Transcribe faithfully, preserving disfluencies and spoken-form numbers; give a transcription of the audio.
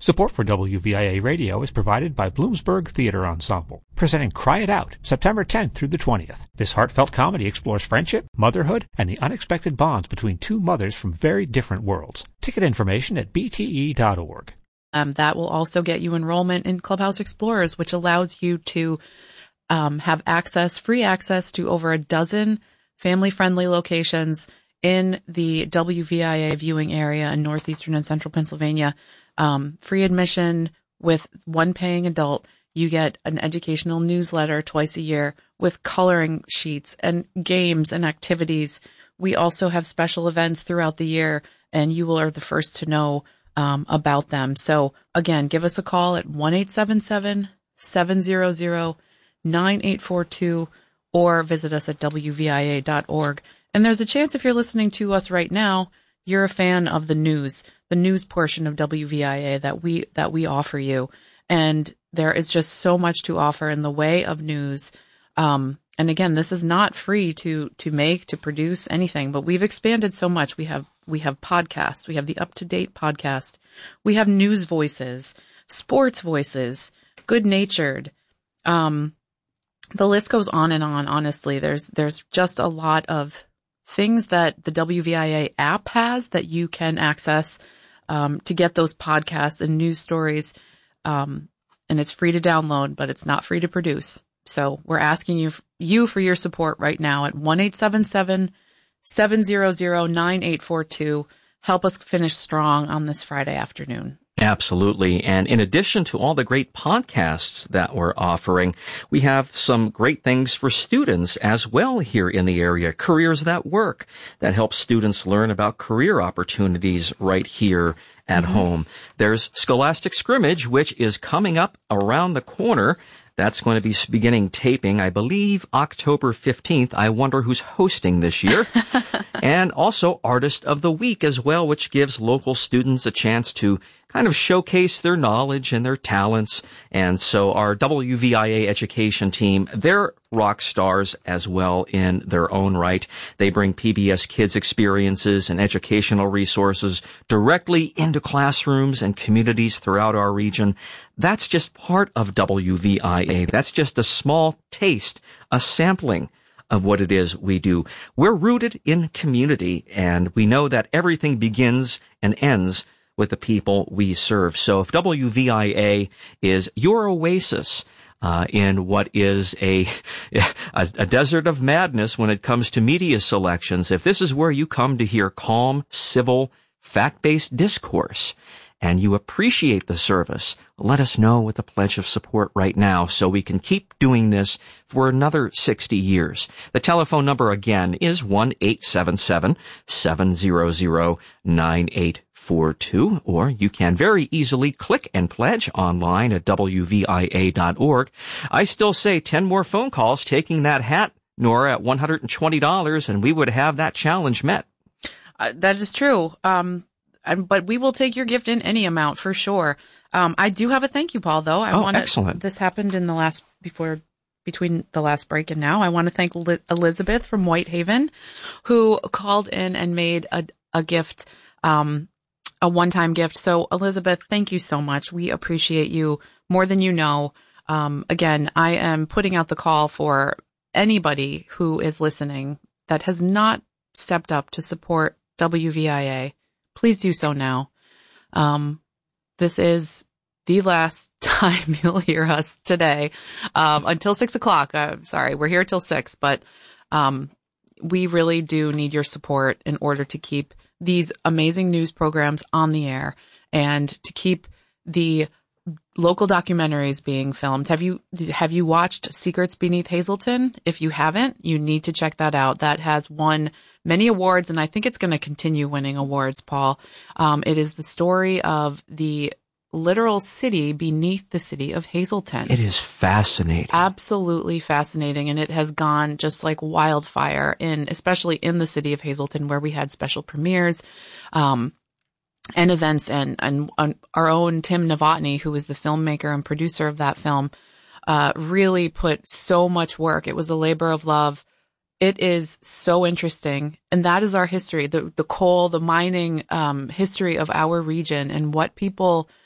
Support for W V I A Radio is provided by Bloomsburg Theater Ensemble, presenting Cry It Out, September tenth through the twentieth. This heartfelt comedy explores friendship, motherhood, and the unexpected bonds between two mothers from very different worlds. Ticket information at b t e dot org. Um, that will also get you enrollment in Clubhouse Explorers, which allows you to um, have access, free access to over a dozen family-friendly locations in the W V I A viewing area in northeastern and central Pennsylvania. Um, free admission with one paying adult. You get an educational newsletter twice a year with coloring sheets and games and activities. We also have special events throughout the year, and you will are the first to know um, about them. So again, give us a call at one eight seven seven, seven zero zero, nine eight four two or visit us at w v i a dot org. And there's a chance if you're listening to us right now, you're a fan of the news, the news portion of W V I A that we, that we offer you. And there is just so much to offer in the way of news. Um, and again, this is not free to, to make, to produce anything, but we've expanded so much. We have, we have podcasts. We have the up-to-date podcast. We have news voices, sports voices, good-natured. Um, the list goes on and on. Honestly, there's, there's just a lot of things that the W V I A app has that you can access um, to get those podcasts and news stories. Um, and it's free to download, but it's not free to produce. So we're asking you, you for your support right now at one eight seven seven, seven zero zero, nine eight four two. Help us finish strong on this Friday afternoon. Absolutely. And in addition to all the great podcasts that we're offering, we have some great things for students as well here in the area. Careers That Work, that helps students learn about career opportunities right here at mm-hmm. home. There's Scholastic Scrimmage, which is coming up around the corner. That's going to be beginning taping, I believe, October fifteenth. I wonder who's hosting this year. And also Artist of the Week as well, which gives local students a chance to kind of showcase their knowledge and their talents. And so our W V I A education team, they're rock stars as well in their own right. They bring P B S Kids experiences and educational resources directly into classrooms and communities throughout our region. That's just part of W V I A. That's just a small taste, a sampling of what it is we do. We're rooted in community, and we know that everything begins and ends with the people we serve. So if W V I A is your oasis uh, in what is a, a a desert of madness when it comes to media selections, if this is where you come to hear calm, civil, fact-based discourse, and you appreciate the service, let us know with a pledge of support right now so we can keep doing this for another sixty years. The telephone number again is one eight seven seven, seven zero zero, nine eight four two, or you can very easily click and pledge online at w v i a dot org. I still say ten more phone calls taking that hat, Nora, at one hundred twenty dollars, and we would have that challenge met. Uh, that is true. Um, and, but we will take your gift in any amount for sure. Um, I do have a thank you, Paul, though. I oh, wanna, excellent. This happened in the last, before, between the last break and now. I want to thank Li- Elizabeth from Whitehaven, who called in and made a, a gift, um, a one-time gift. So Elizabeth, thank you so much. We appreciate you more than you know. Um, again, I am putting out the call for anybody who is listening that has not stepped up to support W V I A. Please do so now. Um, this is the last time you'll hear us today, um, until six o'clock. I'm sorry, we're here till six, but, um, we really do need your support in order to keep these amazing news programs on the air and to keep the local documentaries being filmed. Have you, have you watched Secrets Beneath Hazleton? If you haven't, you need to check that out. That has won many awards, and I think it's going to continue winning awards, Paul. Um, it is the story of the literal city beneath the city of Hazleton. It is fascinating. Absolutely fascinating. And it has gone just like wildfire in, especially in the city of Hazleton, where we had special premieres, um, and events, and, and, and our own Tim Novotny, who was the filmmaker and producer of that film, uh, really put so much work. It was a labor of love. It is so interesting. And that is our history, the, the coal, the mining, um, history of our region and what people